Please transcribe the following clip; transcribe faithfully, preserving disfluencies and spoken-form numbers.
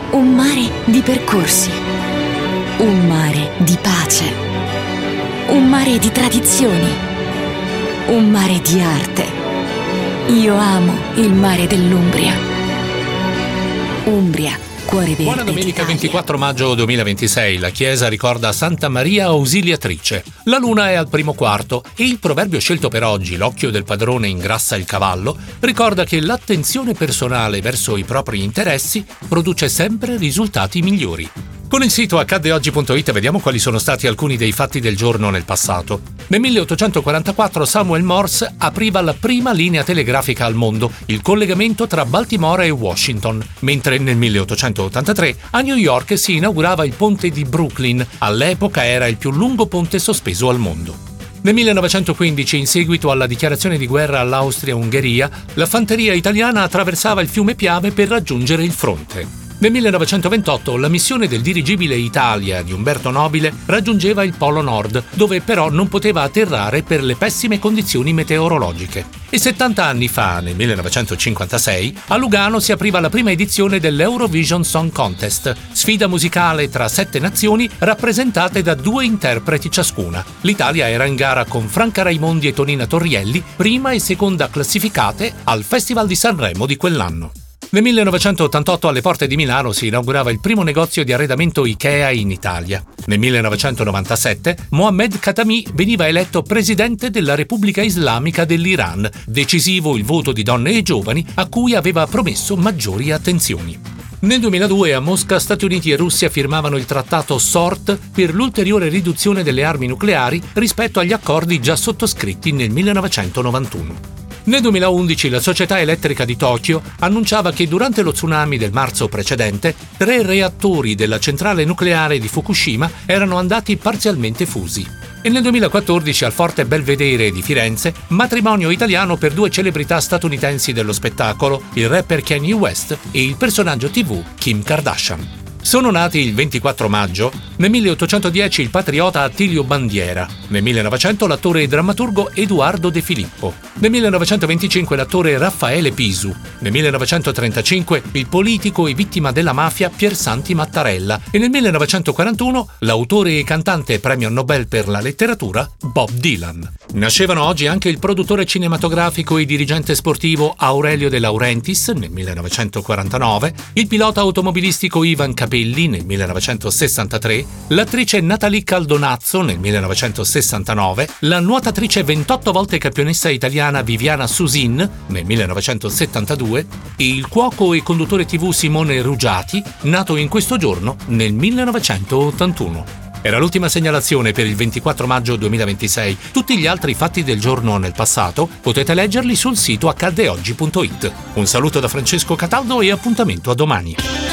Un mare di percorsi. Un mare di pace. Un mare di tradizioni. Un mare di arte. Io amo il mare dell'Umbria. Umbria, cuore verde. Buona domenica ventiquattro maggio duemilaventisei. La chiesa ricorda Santa Maria Ausiliatrice. La luna è al primo quarto e il proverbio scelto per oggi, l'occhio del padrone ingrassa il cavallo, ricorda che l'attenzione personale verso i propri interessi produce sempre risultati migliori. Con il sito accadde oggi punto it vediamo quali sono stati alcuni dei fatti del giorno nel passato. Nel milleottocentoquarantaquattro Samuel Morse apriva la prima linea telegrafica al mondo, il collegamento tra Baltimora e Washington, mentre nel milleottocentottantatré a New York si inaugurava il ponte di Brooklyn, all'epoca era il più lungo ponte sospeso al mondo. Nel millenovecentoquindici, in seguito alla dichiarazione di guerra all'Austria-Ungheria, la fanteria italiana attraversava il fiume Piave per raggiungere il fronte. Nel millenovecentoventotto la missione del dirigibile Italia di Umberto Nobile raggiungeva il Polo Nord, dove però non poteva atterrare per le pessime condizioni meteorologiche. E settanta anni fa, nel millenovecentocinquantasei, a Lugano si apriva la prima edizione dell'Eurovision Song Contest, sfida musicale tra sette nazioni rappresentate da due interpreti ciascuna. L'Italia era in gara con Franca Raimondi e Tonina Torrielli, prima e seconda classificate al Festival di Sanremo di quell'anno. Nel millenovecentottantotto alle porte di Milano si inaugurava il primo negozio di arredamento Ikea in Italia. Nel millenovecentonovantasette Mohammed Khatami veniva eletto presidente della Repubblica Islamica dell'Iran, decisivo il voto di donne e giovani a cui aveva promesso maggiori attenzioni. Nel duemiladue a Mosca Stati Uniti e Russia firmavano il trattato SORT per l'ulteriore riduzione delle armi nucleari rispetto agli accordi già sottoscritti nel millenovecentonovantuno. Nel duemilaundici la società elettrica di Tokyo annunciava che durante lo tsunami del marzo precedente tre reattori della centrale nucleare di Fukushima erano andati parzialmente fusi. E nel duemilaquattordici al Forte Belvedere di Firenze matrimonio italiano per due celebrità statunitensi dello spettacolo, il rapper Kanye West e il personaggio tivù Kim Kardashian. Sono nati il ventiquattro maggio, nel milleottocentodieci il patriota Attilio Bandiera, nel millenovecento l'attore e drammaturgo Edoardo De Filippo, nel millenovecentoventicinque l'attore Raffaele Pisu, nel millenovecentotrentacinque il politico e vittima della mafia Piersanti Mattarella e nel millenovecentoquarantuno l'autore e cantante premio Nobel per la letteratura Bob Dylan. Nascevano oggi anche il produttore cinematografico e dirigente sportivo Aurelio De Laurentiis nel millenovecentoquarantanove, il pilota automobilistico Ivan Capelli nel millenovecentosessantatré, l'attrice Natalie Caldonazzo nel millenovecentosessantanove, la nuotatrice ventotto volte campionessa italiana Viviana Susin nel millenovecentosettantadue e il cuoco e conduttore tivù Simone Ruggiati, nato in questo giorno nel millenovecentottantuno. Era l'ultima segnalazione per il ventiquattro maggio duemilaventisei. Tutti gli altri fatti del giorno nel passato potete leggerli sul sito accadde oggi punto it. Un saluto da Francesco Cataldo e appuntamento a domani.